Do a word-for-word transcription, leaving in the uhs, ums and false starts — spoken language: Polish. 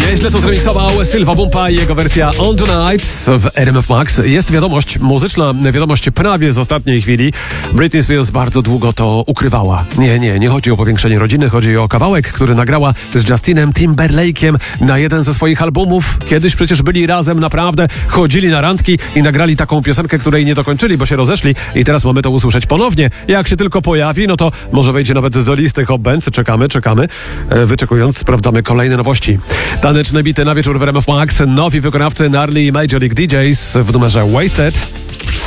Nieźle to zremiksował Sylwa Bumpa i jego wersja On Tonight w R M F Max. Jest wiadomość muzyczna, wiadomość prawie z ostatniej chwili. Britney Spears bardzo długo to ukrywała. Nie, nie, nie chodzi o powiększenie rodziny, chodzi o kawałek, który nagrała z Justinem Timberlake'iem na jeden ze swoich albumów. Kiedyś przecież byli razem, naprawdę chodzili na randki i nagrali taką piosenkę, której nie dokończyli, bo się rozeszli i teraz mamy to usłyszeć ponownie. Jak się tylko pojawi, no to może wejdzie nawet do listy Hot Bands. Czekamy, czekamy. Wyczekując, sprawdzamy kolejne nowości. Taneczne bity na wieczór w R M F Max. Nowi wykonawcy Gnarly i Major League D Js w numerze Wasted.